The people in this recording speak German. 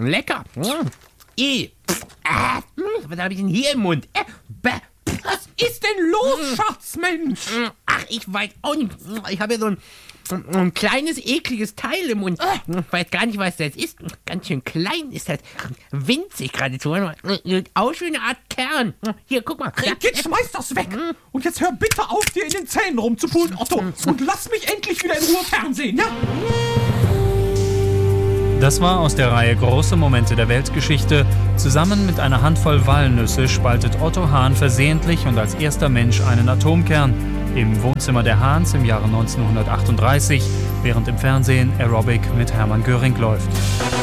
lecker. Was habe ich denn hier im Mund? Was ist denn los, Schatzmensch? Ach, ich weiß auch nicht. Ich habe ja so ein kleines, ekliges Teil im Mund. Ich weiß gar nicht, was das ist. Ganz schön klein ist das. Winzig geradezu. Auch schon eine Art Kern. Hier, guck mal. Jetzt schmeiß das weg. Und jetzt hör bitte auf, dir in den Zähnen rumzupulen, Otto. Und lass mich endlich wieder in Ruhe fernsehen, ja? Das war aus der Reihe Große Momente der Weltgeschichte. Zusammen mit einer Handvoll Walnüsse spaltet Otto Hahn versehentlich und als erster Mensch einen Atomkern. Im Wohnzimmer der Hahns im Jahre 1938, während im Fernsehen Aerobic mit Hermann Göring läuft.